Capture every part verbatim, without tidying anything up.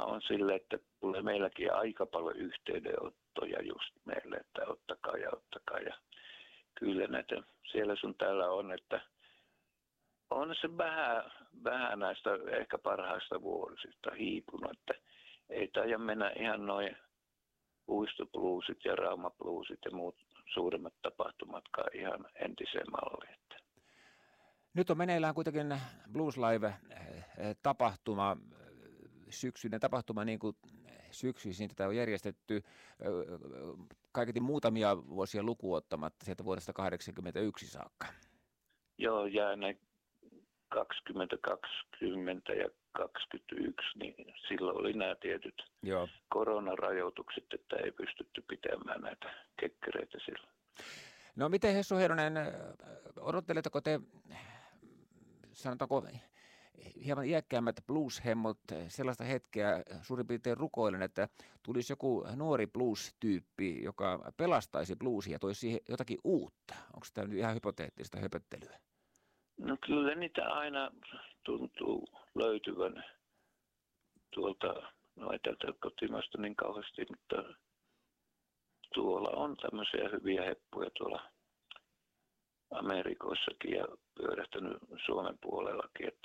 on sille, että tulee meilläkin aika paljon yhteydenottoja just meille, että ottakaa ja ottakaa. Ja kyllä näitä siellä sun täällä on, että on se vähän, vähän näistä ehkä parhaista vuosista hiipunut, että ei taida mennä ihan noin puistobluesit ja raumabluesit ja muut suuremmat tapahtumatkaan ihan entiseen malliin. Nyt on meneillään kuitenkin Blues Live-tapahtuma, syksyinen tapahtuma, niin kuin syksyisin tätä on järjestetty kaiketi muutamia vuosia lukuottamatta sieltä vuodesta kahdeksankymmentäyksi saakka. Joo, ja ne kaksituhattakaksikymmentä ja kaksikymmentäyksi, niin silloin oli nämä tietyt Joo. koronarajoitukset, että ei pystytty pitämään näitä kekkereitä silloin. No miten Hessu Heinonen, odotteletteko te, sanotaanko hieman iäkkäämmät blueshemmot sellaista hetkeä suurin piirtein rukoilen, että tulisi joku nuori blues-tyyppi, joka pelastaisi bluesia ja toisi siihen jotakin uutta? Onko tämä nyt ihan hypoteettista höpöttelyä? No kyllä niitä aina tuntuu löytyvän tuolta, no ei täältä kotimaasta niin kauheasti, mutta tuolla on tämmöisiä hyviä heppuja tuolla Amerikoissakin ja pyörähtänyt Suomen puolellakin, että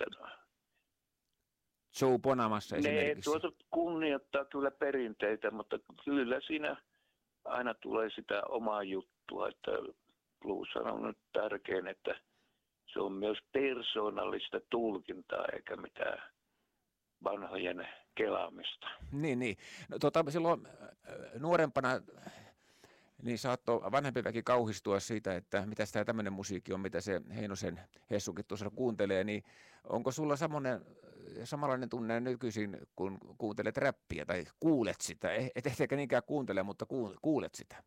Joe Bonamassa esimerkiksi. Ne tuota kunnioittaa kyllä perinteitä, mutta kyllä siinä aina tulee sitä omaa juttua, että blues on nyt tärkein, että se on myös persoonallista tulkintaa eikä mitään vanhojen kelaamista. Niin, niin. No, tuota, silloin nuorempana niin saattoi vanhempi väki kauhistua siitä, että mitä tämä tämmöinen musiikki on, mitä se Heinosen Hessukin tuossa kuuntelee, niin onko sulla samoinen, samanlainen tunne nykyisin, kun kuuntelet räppiä tai kuulet sitä? Et ehkä niinkään kuuntele, mutta kuulet sitä.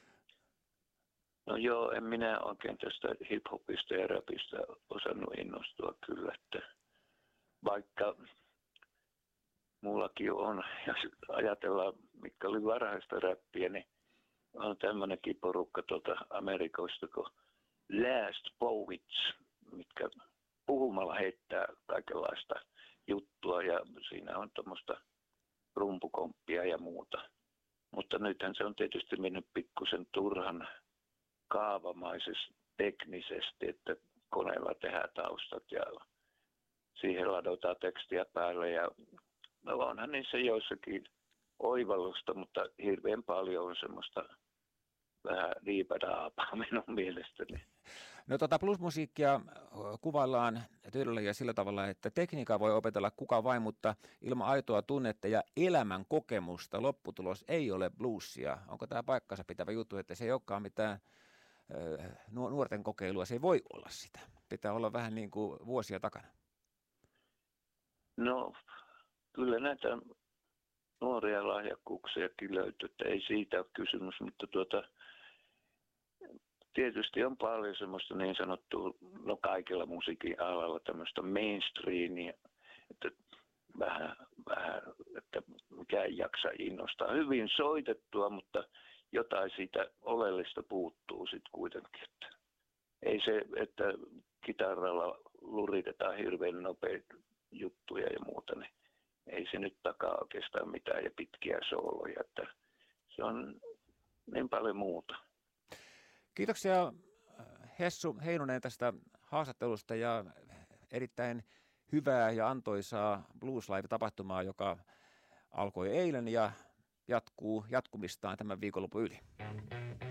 No joo, en minä oikein tästä hiphopista ja rapista osannut innostua kyllä, että vaikka mullakin on, jos ajatellaan, mitkä oli varhaista räppiä, niin on tämmöinenkin porukka tuolta Amerikoista kuin Last Poets, mitkä puhumalla heittää kaikenlaista juttua ja siinä on tuommoista rumpukomppia ja muuta. Mutta nythän se on tietysti mennyt pikkusen turhan kaavamaisesti teknisesti, että koneella tehdään taustat ja siihen ladotaan tekstiä päälle ja no onhan niissä joissakin oivallusta, mutta hirveän paljon on semmoista vähän diipadaapaa minun mielestäni. No tota bluesmusiikkia kuvaillaan tyylillä ja sillä tavalla, että tekniikkaa voi opetella kuka vain, mutta ilman aitoa tunnetta ja elämän kokemusta lopputulos ei ole bluesia. Onko tämä paikkansa pitävä juttu, että se ei olekaan mitään nuorten kokeilua, se ei voi olla sitä. Pitää olla vähän niin kuin vuosia takana. No kyllä näitä nuoria lahjakkuuksiakin löytyy, että ei siitä ole kysymys, mutta tuota, tietysti on paljon semmoista niin sanottua, no kaikilla musiikin alalla tämmöistä mainstreamia, että vähän, vähän, että mikä ei jaksa innostaa. Hyvin soitettua, mutta jotain siitä oleellista puuttuu sitten kuitenkin. Että ei se, että kitaralla luritetaan hirveän nopeita juttuja ja muuta, niin ei se nyt takaa oikeastaan mitään ja pitkiä sooloja, että se on niin paljon muuta. Kiitoksia Hessu Heinonen tästä haastattelusta ja erittäin hyvää ja antoisaa Blues Live-tapahtumaa, joka alkoi eilen ja jatkuu jatkumistaan tämän viikonlopun yli.